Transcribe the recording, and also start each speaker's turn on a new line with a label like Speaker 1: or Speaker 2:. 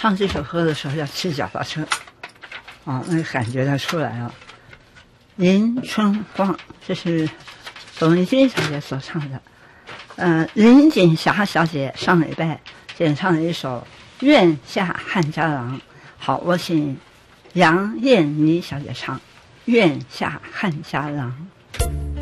Speaker 1: 唱这首歌的时候要骑脚踏车，那个感觉它出来了。迎春光，这是董丽君小姐所唱的。林锦霞小姐上礼拜演唱了一首《愿下汉家郎》。好，我请杨燕妮小姐唱《愿下汉家郎》。